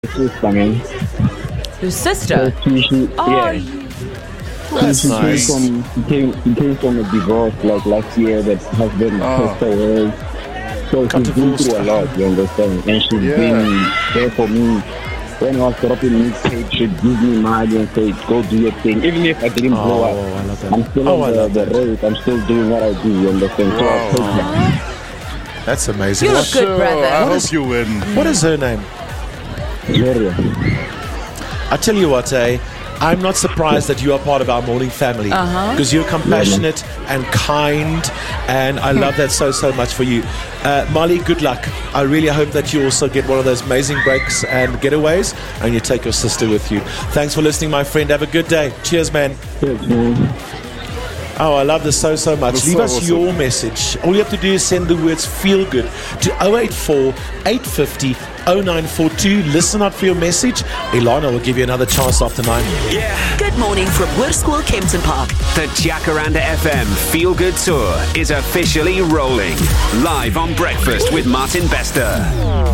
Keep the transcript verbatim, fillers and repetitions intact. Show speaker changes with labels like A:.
A: sister, man.
B: Your sister?
A: So she, she,
B: Oh,
A: yeah.
C: That's
A: she, she
C: nice.
A: Came from, she, came, she came from a divorce like last year that has been
C: Oh.
A: so hers. So
C: Got
A: she's been
C: divorced.
A: through a lot, you understand? And she's
C: Yeah.
A: been there for me. When I was dropping mixtape, she'd give me money and say, go do your thing. Even if I didn't blow
C: Oh,
A: up,
C: I love that.
A: I'm still
C: Oh, I
A: on
C: love
A: the, the
C: that.
A: road. I'm still doing what I do, you understand? So
C: Wow.
A: I take that.
C: That's amazing.
B: You
C: What,
B: look good,
D: So,
B: brother.
D: I
C: What
D: hope
C: is-
D: you win.
C: what is her name?
A: Gloria.
C: I tell you what, eh? I'm not surprised that you are part of our morning family because you're compassionate and kind, and I love that so, so much for you. Uh, Molly, good luck. I really hope that you also get one of those amazing breaks and getaways and you take your sister with you. Thanks for listening, my friend. Have a good day. Cheers, man.
A: Yes, man.
C: Oh, I love this so, so much.
D: That's
C: Leave
D: so
C: us
D: awesome.
C: your message. All you have to do is send the words feel good to oh eight four, eight five oh, oh nine four two. Listen out for your message. Ilana will give you another chance after nine.
E: Good morning from Hoërskool Kempton Park.
F: The Jacaranda F M Feel Good Tour is officially rolling. Live on Breakfast with Martin Bester.